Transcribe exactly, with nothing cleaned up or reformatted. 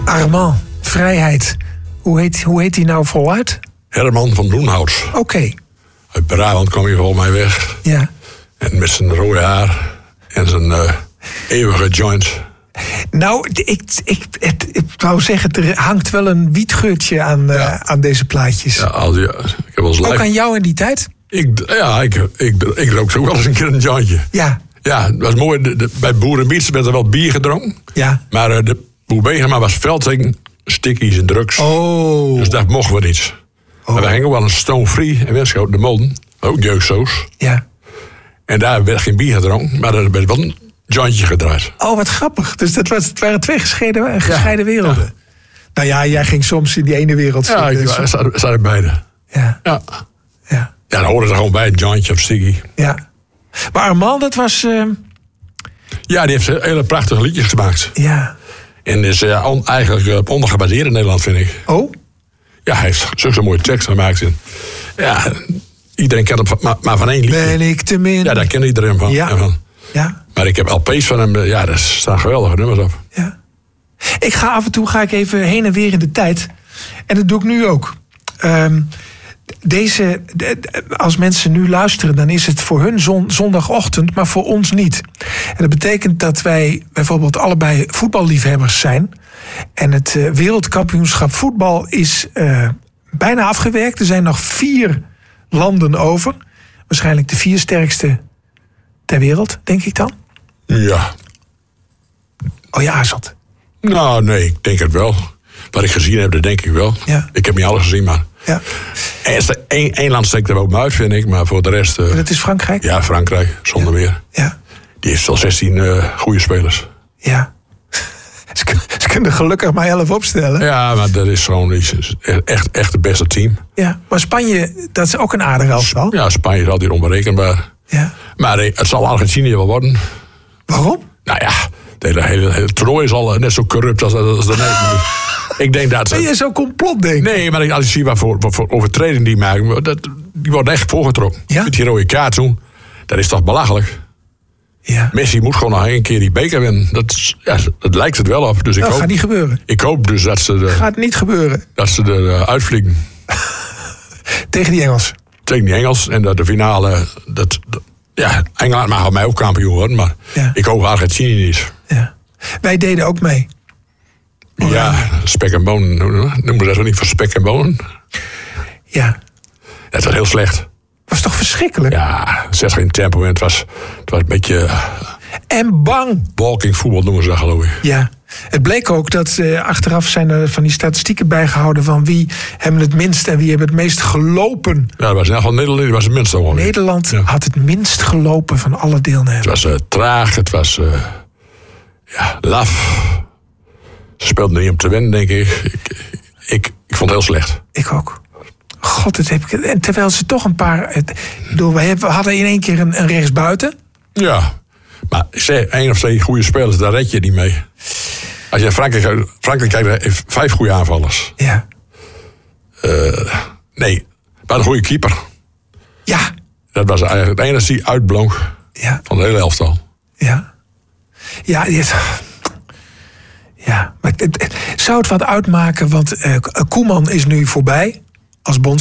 Armand, vrijheid. Hoe heet, hoe heet hij nou voluit? Herman van Loenhout. Oké. Okay. Uit Brabant kwam hij volgens mij weg. Ja. En met zijn rode haar en zijn uh, eeuwige joints. Nou, ik, ik, ik, ik wou zeggen, er hangt wel een wietgeurtje aan, ja. uh, aan deze plaatjes. Ja, als, ja, ik heb wel ook aan jou in die tijd? Ik, ja, ik, ik, ik rook ook wel eens een keer een jointje. Ja. Ja, het was mooi. De, de, bij Boerenbiets werd er wel bier gedronken. Ja. Maar uh, de Boebegema was velding, stickies en drugs. Oh. Dus dat mochten we niet. Oh. Maar we gingen ook wel een Stone Free en Wenschoten de Molden. Ook jeugdsoos. Ja. En daar werd geen bier gedronken, maar er werd wel een jointje gedraaid. Oh, wat grappig. Dus dat was, het waren twee gescheiden, gescheiden ja. werelden. Ja. Nou ja, jij ging soms in die ene wereld zitten. Ja, ik dus zat, zat er beide. Ja. Ja. Ja. Ja, dan hoorde er gewoon bij, het jointje of sticky. Ja. Maar Armand, dat was... Uh... Ja, die heeft hele prachtige liedjes gemaakt. Ja. En is uh, on, eigenlijk uh, ondergewaardeerd in Nederland, vind ik. Oh? Ja, hij heeft zulke mooie teksten gemaakt. En, ja, iedereen kent hem maar, maar van één liedje. Ben ik te min? Ja, daar kent iedereen van. Ja. van. Ja. Maar ik heb L P's van hem, ja, daar staan geweldige nummers op. Ja. Ik ga af en toe ga ik even heen en weer in de tijd. En dat doe ik nu ook. Um, Deze, als mensen nu luisteren, dan is het voor hun zon, zondagochtend, maar voor ons niet. En dat betekent dat wij bijvoorbeeld allebei voetballiefhebbers zijn. En het uh, wereldkampioenschap voetbal is uh, bijna afgewerkt. Er zijn nog vier landen over. Waarschijnlijk de vier sterkste ter wereld, denk ik dan. Ja. Oh ja, zat. Nou, nee, ik denk het wel. Wat ik gezien heb, dat denk ik wel. Ja. Ik heb niet alles gezien, maar... Ja. Eén, één land steekt er ook uit, vind ik. Maar voor de rest... Uh, dat is Frankrijk? Ja, Frankrijk, zonder ja. meer. Ja. Die heeft al zestien uh, goede spelers. Ja. Ze, ze kunnen gelukkig maar elf opstellen. Ja, maar dat is gewoon echt, echt het beste team. Ja, maar Spanje, dat is ook een aardig elftal. Ja, Spanje is altijd onberekenbaar. Ja. Maar het zal Argentinië wel worden. Waarom? Nou ja, het hele, hele, hele toernooi is al net zo corrupt als, als de Nederlanders. Ik denk dat ze... Ben je zo complot, denk ik? Nee, maar als je ziet wat voor, wat voor overtreding die maken, dat, die wordt echt voorgetrokken. Ja? Met die rode kaart toen, dat is toch belachelijk? Ja. Messi moet gewoon nog één keer die beker winnen. Dat, ja, dat lijkt het wel op. Dus ik dat hoop, gaat niet gebeuren. Ik hoop dus dat ze... De, gaat niet gebeuren. Dat ze er uh, uitvliegen. Tegen die Engels. Tegen die Engels. En dat de finale... Dat, dat, ja, Engeland mag mij ook kampioen worden, maar ja. Ik hoop Argentinië niet. Ja. Wij deden ook mee. Ja, spek en bonen. Noemen we dat wel niet voor spek en bonen? Ja. Het was heel slecht. Was toch verschrikkelijk? Ja, zes geen tempo en het was, het was een beetje... En bang. Walking voetbal noemen ze dat, geloof ik. Ja. Het bleek ook dat uh, achteraf zijn er van die statistieken bijgehouden van wie hebben het minst en wie hebben het meest gelopen. Ja, dat was in elk geval Nederland, was het minst ongeveer. Nederland ja. had het minst gelopen van alle deelnemers. Het was uh, traag, het was uh, ja, laf. Ze speelden niet om te winnen, denk ik. Ik, ik. ik vond het heel slecht. Ik ook. God, het heb ik. En terwijl ze toch een paar. Het, bedoel, we, hebben, we hadden in één keer een, een rechtsbuiten. Ja, maar ik zeg, één of twee goede spelers, daar red je niet mee. Als je Frankrijk, Frankrijk kijkt, heeft vijf goede aanvallers. Ja. Uh, nee, maar een goede keeper. Ja. Dat was eigenlijk het enige die uitblonk ja. van de hele elftal. Ja. Ja, het, ja. Maar het, het, zou het wat uitmaken, want uh, Koeman is nu voorbij als bondscoach.